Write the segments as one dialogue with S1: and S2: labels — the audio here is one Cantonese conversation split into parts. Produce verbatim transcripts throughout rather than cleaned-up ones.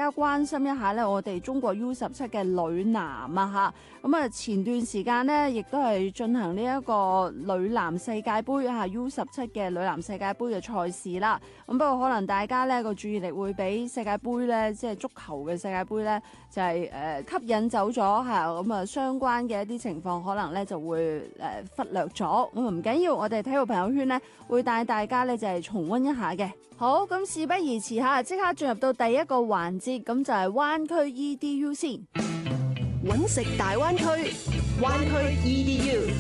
S1: 家關心一下咧，我哋中國 U 十七嘅女男啊嚇，咁啊前段時間呢，亦都係進行呢一個女籃世界盃嚇 U 十七嘅女籃世界盃嘅賽事啦。咁不過可能大家咧個注意力會俾世界盃咧，即係足球嘅世界盃咧，就係、是、誒、呃、吸引走咗嚇，咁啊相關嘅一啲情況可能咧就會誒、呃、忽略咗。咁啊唔緊要，我哋體育朋友圈咧會帶大家咧就係、是、重溫一下嘅。好，咁事不宜遲嚇，即刻進入到第一個環節，咁就係灣區 E D U 先。
S2: 揾食大灣區，灣區 E D U。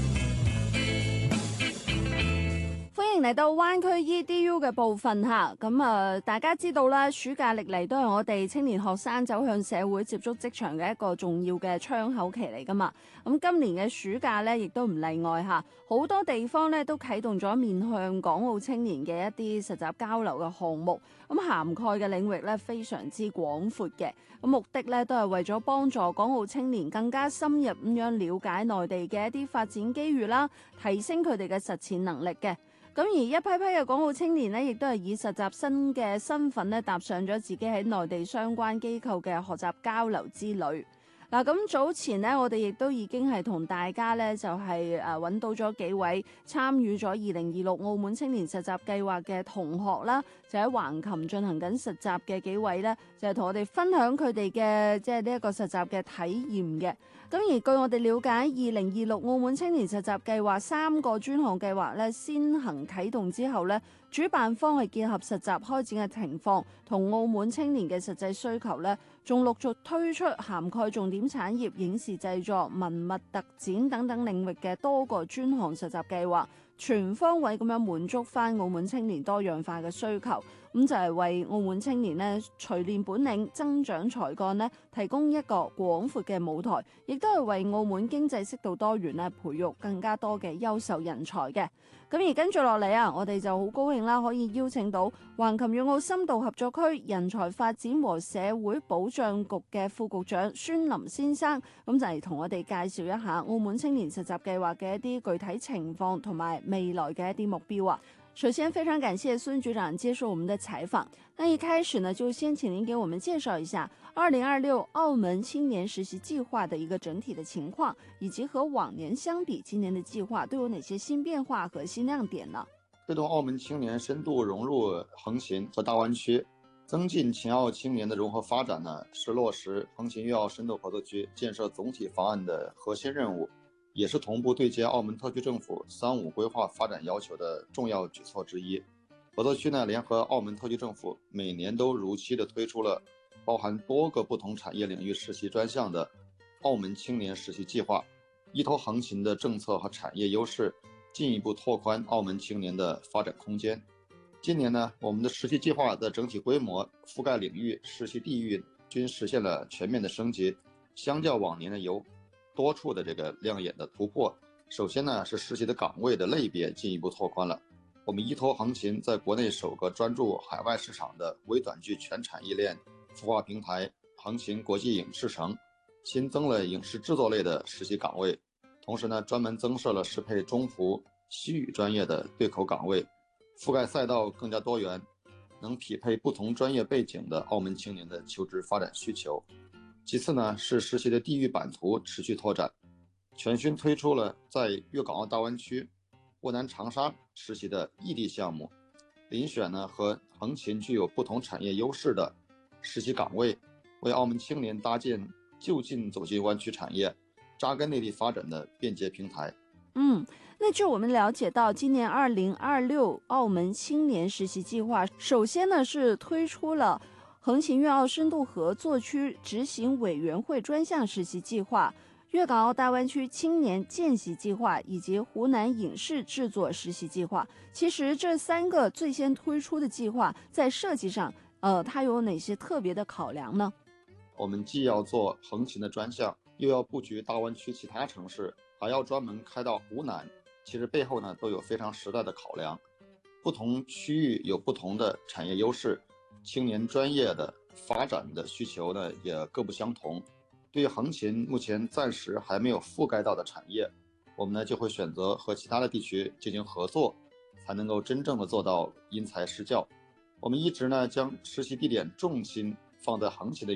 S1: 歡迎嚟到灣區 E D U 嘅部分嚇，咁啊大家知道啦，暑假歷嚟都係我哋青年學生走向社會接觸職場嘅一個重要嘅窗口期嚟噶嘛。咁今年嘅暑假咧，亦都唔例外嚇，好多地方咧都啟動咗面向港澳青年嘅一啲實習交流嘅項目，咁涵蓋嘅領域咧非常之廣闊嘅，咁目的咧都係為咗幫助港澳青年更加深入咁樣了解內地嘅一啲發展機遇啦，提升佢哋嘅實踐能力嘅。咁而一批批嘅港澳青年呢，亦都係以實習生嘅身份咧，踏上咗自己喺內地相關機構嘅學習交流之旅。嗱，咁早前呢，我哋亦都已經係同大家咧，就係誒揾到咗幾位參與咗二零二六澳門青年實習計劃嘅同學啦，就喺橫琴進行緊實習嘅幾位咧，就係同我哋分享佢哋嘅即係呢一個實習嘅體驗嘅。咁而據我哋了解，二零二六澳門青年實習計劃三個專項計劃咧先行啟動之後咧，主辦方係結合實習開展嘅情況同澳門青年嘅實際需求咧，仲陸續推出涵蓋重點產業、影視製作、文物特展等等領域嘅多個專項實習計劃，全方位咁樣滿足翻澳門青年多樣化嘅需求。咁就係為澳門青年咧錘煉本領、增長才幹咧提供一個廣闊嘅舞台，亦都係為澳門經濟適度多元咧培育更加多嘅優秀人才嘅。咁而跟住落嚟啊，我哋就好高興啦，可以邀請到橫琴粵澳深度合作區人才發展和社會保障局嘅副局長孫林先生，咁就嚟同我哋介紹一下澳門青年實習計劃嘅一啲具體情況同埋未來嘅一啲目標啊。首先，非常感謝孫局長接受我們的採訪。那一開始呢，就先請您給我們介紹一下二零二六澳門青年實習計劃的一個整體的情況，以及和往年相比，今年的計劃都有哪些新變化和新亮點呢？
S3: 推動澳門青年深度融入橫琴和大灣區，增進青澳青年的融合發展呢，是落實橫琴粵澳深度合作區建設總體方案的核心任務，也是同步對接澳門特區政府三五規劃發展要求的重要舉措之一。合作區呢，聯合澳門特區政府，每年都如期的推出了包含多個不同產業領域實習專項的澳門青年實習計劃，依託橫琴的政策和產業優勢，進一步拓寬澳門青年的發展空間。今年呢，我們的實習計劃的整體規模、覆蓋領域、實習地域均實現了全面的升級，相較往年呢，有多處的這個亮眼的突破。首先呢，是實習的崗位的類別進一步拓寬了。我們依託橫琴在國內首個專注海外市場的微短劇全產業鏈孵化平台橫琴國際影視城，新增了影視製作類的實習崗位，同時呢，專門增設了適配中葡西語專業的對口崗位，覆蓋賽道更加多元，能匹配不同專業背景的澳門青年的求職發展需求。其次呢，是實習的地域版圖持續拓展，全新推出了在粵港澳大灣區沃南長沙實習的異地項目，遴選呢和橫琴具有不同產業優勢的實習崗位，為澳門青年搭建就近走進灣區產業、扎根內地發展的便捷平台。
S1: 嗯，那據我們了解到，今年二零二六澳門青年實習計劃，首先呢是推出了橫琴粵澳深度合作區執行委員會專項實習計劃、粵港澳大灣區青年見習計劃以及湖南影視製作實習計劃。其實這三個最先推出的計劃，在設計上，呃，它有哪些特別的考量呢？
S3: 我們既要做橫琴的專項，又要布局大灣區其他城市，還要專門開到湖南。其實背後呢都有非常實在的考量，不同區域有不同的產業優勢，青年專業的發展的需求呢也各不相同。對於橫琴目前暫時還沒有覆蓋到的產業，我們呢就會選擇和其他的地區進行合作，才能夠真正的做到因材施教。我們一直呢將實習地點重心放在橫琴的